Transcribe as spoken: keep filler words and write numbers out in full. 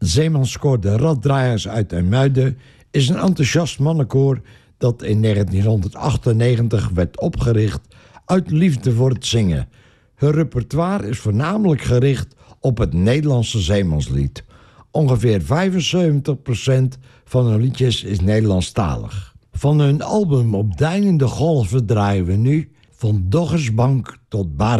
Zeemanskoor de Raddraaiers uit IJmuiden is een enthousiast mannenkoor dat in negentienhonderdachtennegentig werd opgericht uit liefde voor het zingen. Hun repertoire is voornamelijk gericht op het Nederlandse zeemanslied. Ongeveer vijfenzeventig procent van hun liedjes is Nederlandstalig. Van hun album Op Deinende Golven draaien we nu Van Doggersbank tot Barend